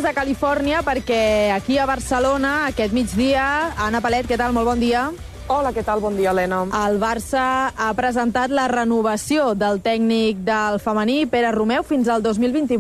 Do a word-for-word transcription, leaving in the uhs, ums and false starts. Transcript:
de Califòrnia perquè aquí a Barcelona, aquest migdia, Anna Palet, què tal? Molt bon dia. Hola, què tal? Bon dia, Helena. El Barça ha presentat la renovació del tècnic del femení, Pere Romeu, fins al dos mil vint-i-vuit.